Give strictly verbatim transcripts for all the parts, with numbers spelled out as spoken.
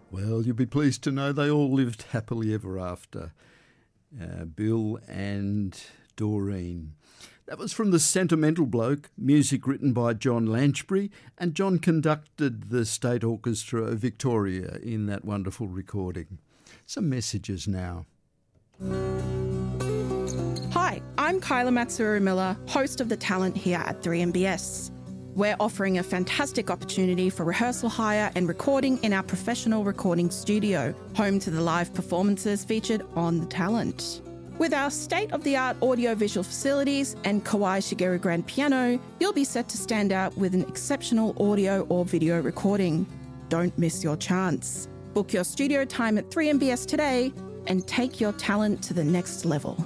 Well, you'll be pleased to know they all lived happily ever after, uh, Bill and Doreen. That was from The Sentimental Bloke, music written by John Lanchbury, and John conducted the State Orchestra of Victoria in that wonderful recording. Some messages now. Hi, I'm Kyla Matsuru-Miller, host of The Talent here at three M B S. We're offering a fantastic opportunity for rehearsal hire and recording in our professional recording studio, home to the live performances featured on The Talent. With our state-of-the-art audio-visual facilities and Kawai Shigeru grand piano, you'll be set to stand out with an exceptional audio or video recording. Don't miss your chance. Book your studio time at three M B S today and take your talent to the next level.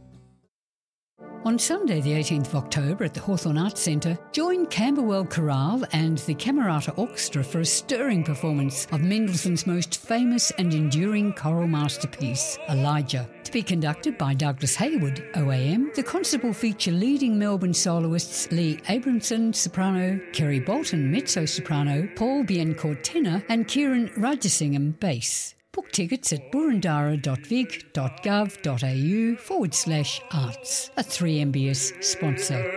On Sunday the eighteenth of October at the Hawthorn Arts Centre, join Camberwell Chorale and the Camerata Orchestra for a stirring performance of Mendelssohn's most famous and enduring choral masterpiece, Elijah. To be conducted by Douglas Hayward, O A M, the concert will feature leading Melbourne soloists Lee Abramson, soprano, Kerry Bolton, mezzo-soprano, Paul Biencourt, tenor, and Kieran Rajasingham, bass. Book tickets at burundara.vic.gov.au forward slash arts, a three M B S sponsor.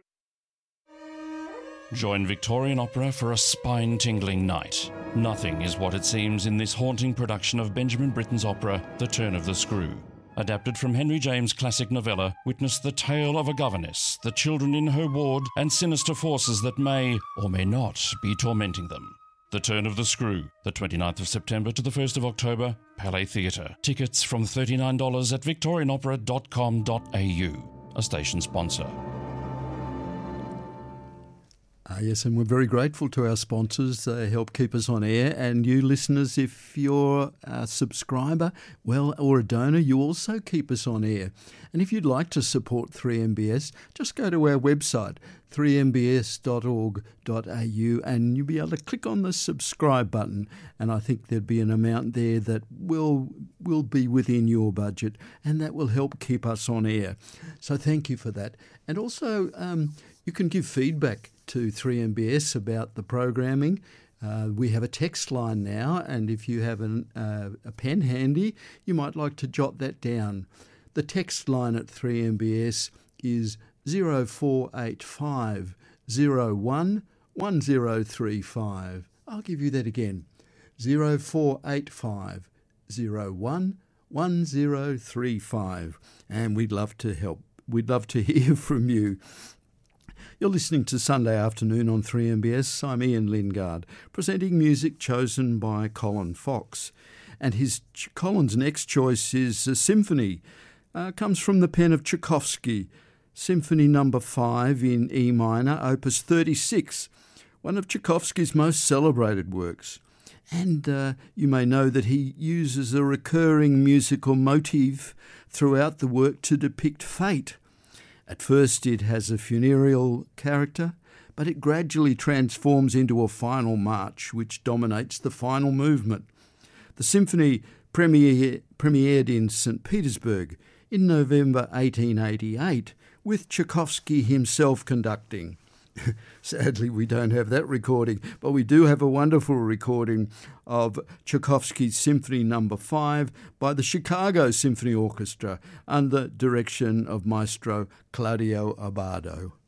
Join Victorian Opera for a spine-tingling night. Nothing is what it seems in this haunting production of Benjamin Britten's opera, The Turn of the Screw. Adapted from Henry James' classic novella, witness the tale of a governess, the children in her ward, and sinister forces that may, or may not, be tormenting them. The Turn of the Screw, the twenty-ninth of September to the first of October, Palais Theatre. Tickets from thirty-nine dollars at victorian opera dot com dot a u, a station sponsor. Uh, yes, and we're very grateful to our sponsors. They help keep us on air. And you listeners, if you're a subscriber, well, or a donor, you also keep us on air. And if you'd like to support three M B S, just go to our website, three m b s dot org dot a u, and you'll be able to click on the subscribe button. And I think there'd be an amount there that will will be within your budget, and that will help keep us on air. So thank you for that. And also, um, you can give feedback to three M B S about the programming. Uh, we have a text line now, and if you have an, uh, a pen handy, you might like to jot that down. The text line at three M B S is zero four eight five zero one one zero three five. I'll give you that again, zero four eight five zero one one zero three five. And we'd love to help. We'd love to hear from you. You're listening to Sunday Afternoon on three M B S. I'm Ian Lingard, presenting music chosen by Colin Fox. And his Colin's next choice is a symphony. Uh, comes from the pen of Tchaikovsky, Symphony Number Five in E minor, Opus thirty-six, one of Tchaikovsky's most celebrated works. And uh, you may know that he uses a recurring musical motif throughout the work to depict fate. At first it has a funereal character, but it gradually transforms into a final march which dominates the final movement. The symphony premiere, premiered in Saint Petersburg in November eighteen eighty-eight, with Tchaikovsky himself conducting. Sadly, we don't have that recording, but we do have a wonderful recording of Tchaikovsky's Symphony Number Five by the Chicago Symphony Orchestra under direction of Maestro Claudio Abbado.